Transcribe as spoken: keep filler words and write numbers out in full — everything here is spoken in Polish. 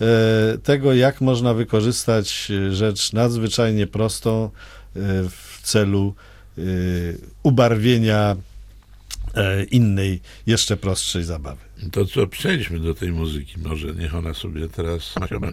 tego, jak można wykorzystać rzecz nadzwyczajnie prostą w celu ubarwienia innej, jeszcze prostszej zabawy. To co, przejdźmy do tej muzyki może, niech ona sobie teraz